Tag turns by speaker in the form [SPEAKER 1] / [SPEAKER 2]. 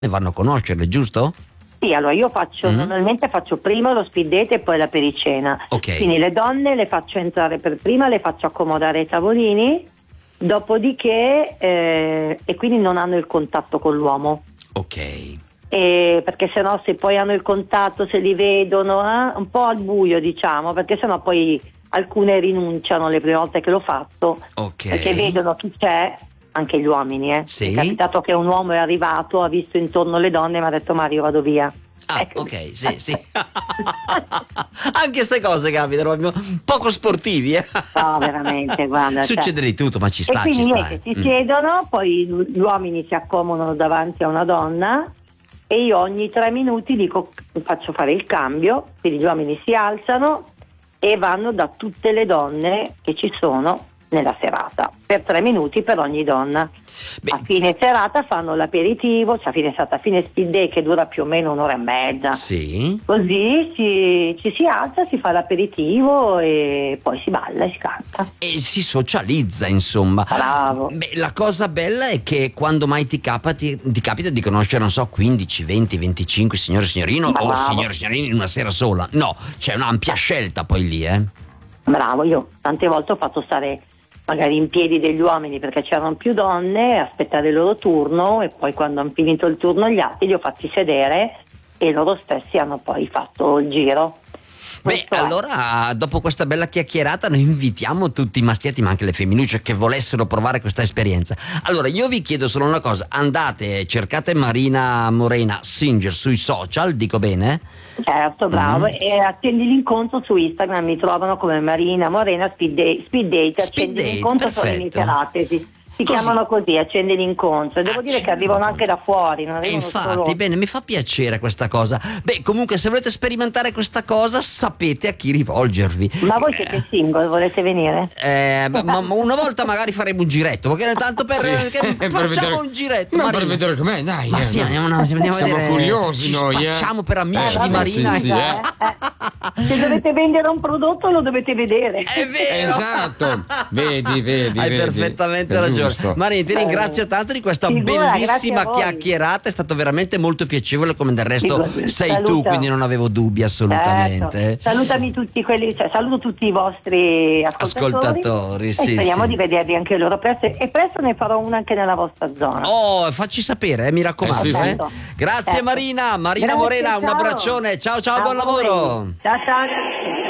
[SPEAKER 1] vanno a conoscerle, giusto?
[SPEAKER 2] Sì, allora io normalmente faccio prima lo speed date e poi la pericena.
[SPEAKER 1] Ok.
[SPEAKER 2] Quindi le donne le faccio entrare per prima, le faccio accomodare ai tavolini, dopodiché e quindi non hanno il contatto con l'uomo.
[SPEAKER 1] Ok.
[SPEAKER 2] Perché sennò se poi hanno il contatto, se li vedono un po' al buio, diciamo, perché sennò poi alcune rinunciano le prime volte che l'ho fatto, perché vedono chi c'è, anche gli uomini.
[SPEAKER 1] Sì.
[SPEAKER 2] È capitato che un uomo è arrivato, ha visto intorno le donne e mi ha detto Mario vado via. Ecco.
[SPEAKER 1] Ok, sì. Anche queste cose capitano, poco sportivi.
[SPEAKER 2] No, veramente, guarda.
[SPEAKER 1] Succede di tutto, ma ci sta,
[SPEAKER 2] e quindi
[SPEAKER 1] ci sta.
[SPEAKER 2] niente, si siedono, poi gli uomini si accomodano davanti a una donna e io ogni 3 minuti faccio fare il cambio, quindi gli uomini si alzano e vanno da tutte le donne che ci sono nella serata, per 3 minuti per ogni donna. A fine serata fanno l'aperitivo, cioè a fine speed day che dura più o meno 1 ora e mezza.
[SPEAKER 1] Sì.
[SPEAKER 2] Così ci si alza, si fa l'aperitivo e poi si balla e si canta.
[SPEAKER 1] E si socializza, insomma.
[SPEAKER 2] Bravo.
[SPEAKER 1] La cosa bella è che quando mai ti capita di conoscere, non so, 15, 20, 25 signore e signorino o signore e signorini in una sera sola. No, c'è un'ampia scelta poi lì,
[SPEAKER 2] Bravo, io tante volte ho fatto stare magari in piedi degli uomini perché c'erano più donne, aspettare il loro turno e poi quando hanno finito il turno gli altri li ho fatti sedere e loro stessi hanno poi fatto il giro.
[SPEAKER 1] Allora dopo questa bella chiacchierata noi invitiamo tutti i maschietti ma anche le femminucce che volessero provare questa esperienza. Allora io vi chiedo solo una cosa, andate, cercate Marina Morena Singer sui social, dico bene?
[SPEAKER 2] Certo, bravo, e accendi l'incontro su Instagram, mi trovano come Marina Morena Speed Date, accendi l'incontro sono le mie serate, si chiamano così, accendi l'incontro. Devo dire che arrivano anche da fuori, non arrivano
[SPEAKER 1] infatti,
[SPEAKER 2] solo...
[SPEAKER 1] bene, mi fa piacere questa cosa. Comunque se volete sperimentare questa cosa sapete a chi rivolgervi.
[SPEAKER 2] Ma voi siete single, volete venire?
[SPEAKER 1] Ma una volta magari faremo un giretto, perché tanto facciamo un giretto.
[SPEAKER 3] Ma per vedere com'è, dai.
[SPEAKER 1] Ma sì, andiamo a
[SPEAKER 3] siamo
[SPEAKER 1] vedere.
[SPEAKER 3] curiosi noi,
[SPEAKER 1] Facciamo per amici di Marina.
[SPEAKER 2] Se dovete vendere un prodotto lo dovete vedere.
[SPEAKER 1] È vero.
[SPEAKER 3] Esatto. Vedi.
[SPEAKER 1] Hai perfettamente ragione. Marina, ti ringrazio tanto di questa bellissima chiacchierata, è stato veramente molto piacevole, come del resto sei tu, quindi non avevo dubbi assolutamente.
[SPEAKER 2] Certo. Salutami tutti saluto tutti i vostri ascoltatori
[SPEAKER 1] e
[SPEAKER 2] speriamo di vedervi anche loro presto e presto ne farò una anche nella vostra zona.
[SPEAKER 1] Facci sapere, mi raccomando. Grazie Marina
[SPEAKER 2] Grazie,
[SPEAKER 1] Morena,
[SPEAKER 2] ciao.
[SPEAKER 1] un abbraccione, ciao, buon lavoro.
[SPEAKER 2] Ciao.